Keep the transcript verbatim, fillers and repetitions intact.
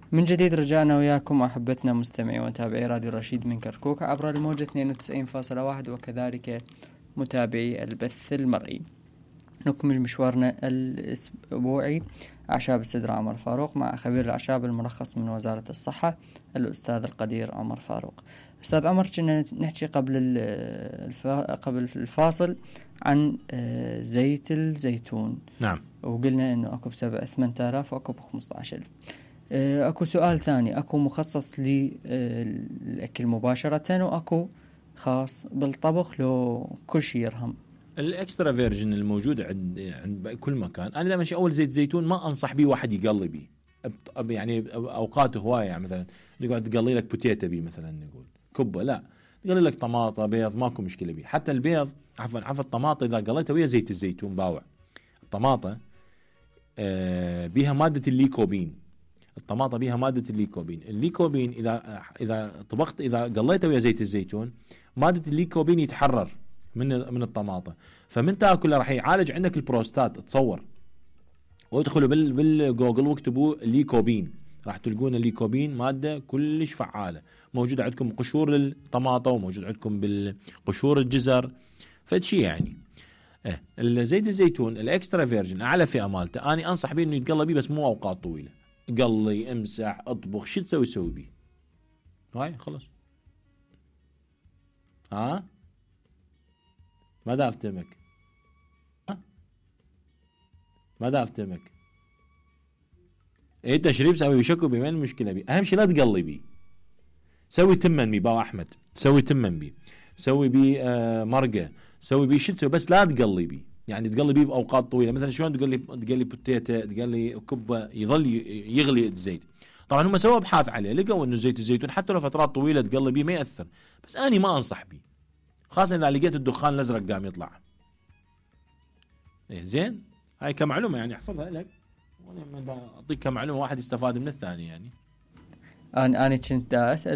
من جديد رجعنا وياكم أحبتنا مستمعي ومتابعي راديو رشيد من كركوك عبر الموجة اثنين وتسعين فاصلة واحد وكذلك متابعي البث المرئي. نكمل مشوارنا الأسبوعي أعشاب السدر عمر فاروق مع خبير الأعشاب المرخص من وزارة الصحة الأستاذ القدير عمر فاروق. أستاذ عمر، كنا نحكي قبل الفا... قبل الفاصل عن زيت الزيتون. نعم. وقلنا إنه أكو بسبعة ثمانية آلاف وأكو بخمسة عشر ألف. أكو سؤال ثاني، أكو مخصص للأكل مباشرة وأكو خاص بالطبخ لو كل شيء يرهم؟ الاكسترا فيرجن الموجود عند عند كل مكان. انا دائما شيء اول زيت زيتون ما انصح به واحد يقلي به، يعني اوقاته هوايه، يعني مثلا يقعد تقلي لك بوتيتا بي مثلا، نقول كبه، لا تقلي لك طماطه بيض ماكو مشكله به. حتى البيض عفوا عفوا الطماطه اذا قليتها ويا زيت الزيتون باوع. الطماطه آه بها ماده الليكوبين، الطماطه بها ماده الليكوبين. الليكوبين اذا اذا طبخت اذا قليته ويا زيت الزيتون ماده الليكوبين يتحرر من من الطماطة، فمن تاكله راح يعالج عندك البروستات. تصور وادخلوا بال بالجوجل واكتبوا ليكوبين، راح تلقون الليكوبين مادة كلش فعالة، موجودة عندكم قشور الطماطة وموجود عندكم بالقشور الجزر، فشي يعني اه الزيت الزيتون الاكسترا فيرجن اعلى فئة مالته، اني انصح به انه يتقلى بيه بس مو اوقات طويلة. قلي، امسح، اطبخ، شو تسوي سوي بيه. هاي خلص. ها ما دا افتهمك ما دا افتهمك ايه تشريب سوي وشكو بي، وين المشكله بي؟ اهم شيء لا تقلي بي، سوي تمن بي باو احمد، سوي تمن بي، سوي بي آه مرقه، سوي بي شو تسوي، بس لا تقلي بي، يعني تقلي بي باوقات طويله. مثلا شلون تقول لي تقلي بوتيتا، تقلي كبه، يظل يغلي الزيت. طبعا هم سووا ابحاث عليه، لقوا انه زيت الزيتون حتى لو فترات طويله تقلي بي ما ياثر، بس اني ما انصح بي، خاصة إذا لقيت الدخان الأزرق قام يطلع. إيه زين، هاي كمعلومة يعني احفظها لك، وأنا أعطيك كمعلومة واحد يستفاد من الثاني يعني. أنا أنا كنت أسأل